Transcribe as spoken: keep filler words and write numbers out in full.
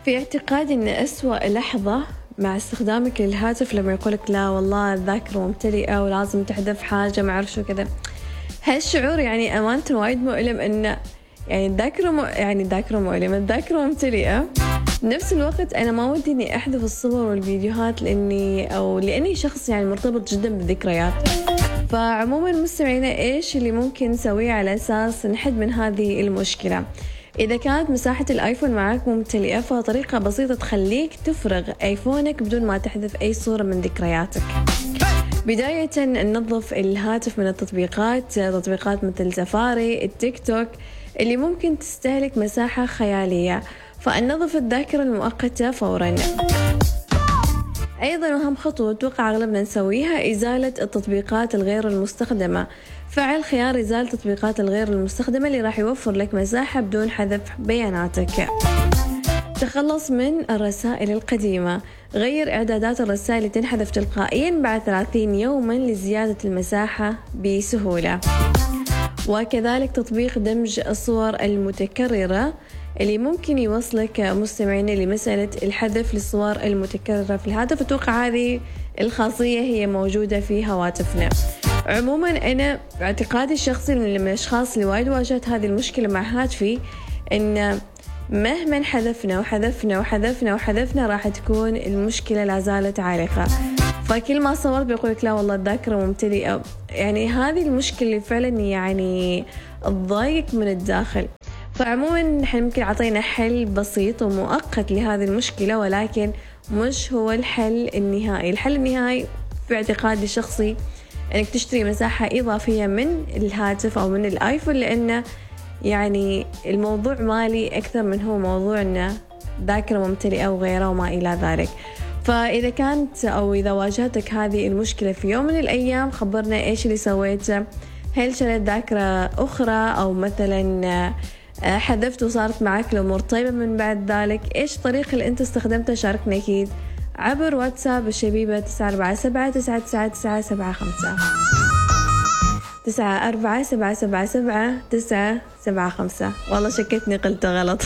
في اعتقادي أن أسوأ لحظة مع استخدامك للهاتف لما يقولك لا والله الذاكرة ممتلئة ولازم تحذف حاجة ما أعرف شو كذا. هالشعور يعني أمانة وايد مؤلم، إنه يعني الذاكرة م... يعني الذاكرة مؤلمة، الذاكرة ممتلئة. بنفس الوقت أنا ما ودي إني أحذف الصور والفيديوهات لأني أو لأني شخص يعني مرتبط جدا بالذكريات. فعموما مستمعينا، إيش اللي ممكن نسويه على أساس نحد من هذه المشكلة؟ إذا كانت مساحة الآيفون معك ممتلئة، فطريقة بسيطة تخليك تفرغ آيفونك بدون ما تحذف أي صورة من ذكرياتك. بداية ننظف الهاتف من التطبيقات، تطبيقات مثل سفاري، التيك توك اللي ممكن تستهلك مساحة خيالية، فننظف الذاكرة المؤقتة فوراً. أيضاً أهم خطوة أتوقع أغلبنا نسويها إزالة التطبيقات الغير المستخدمة. فعل خيار إزالة التطبيقات الغير المستخدمة اللي راح يوفر لك مساحة بدون حذف بياناتك. تخلص من الرسائل القديمة، غير إعدادات الرسائل اللي تنحذف تلقائياً بعد ثلاثين يوماً لزيادة المساحة بسهولة. وكذلك تطبيق دمج الصور المتكررة اللي ممكن يوصلك مستمعين لمسألة الحذف للصور المتكررة في الهاتف. أتوقع هذه الخاصية هي موجودة في هواتفنا. عموما أنا اعتقادي الشخصي من الأشخاص اللي وايد واجهت هذه المشكلة مع هاتفي، إن مهما حذفنا وحذفنا وحذفنا وحذفنا راح تكون المشكلة لا زالت عالقة. فكل ما صورت بيقولك لا والله الذاكرة ممتلئة. يعني هذه المشكلة اللي فعلا يعني تضايق من الداخل. فعموما نحن ممكن عطينا حل بسيط ومؤقت لهذه المشكلة، ولكن مش هو الحل النهائي. الحل النهائي في اعتقادي الشخصي انك تشتري مساحة اضافية من الهاتف او من الايفون، لانه يعني الموضوع مالي اكثر من هو موضوع انه ذاكرة ممتلئة وغيره وما الى ذلك. فاذا كانت او اذا واجهتك هذه المشكلة في يوم من الايام، خبرنا ايش اللي سويته. هل شريت ذاكرة اخرى، او مثلا حذفت وصارت معك الأمور طيبة من بعد ذلك؟ إيش الطريقة اللي أنت استخدمتها؟ شاركنا أكيد عبر واتساب الشبيبة تسعة أربعة سبعة تسعة تسعة تسعة سبعة خمسة تسعة أربعة سبعة سبعة سبعة تسعة سبعة خمسة. والله شكتني قلت غلط.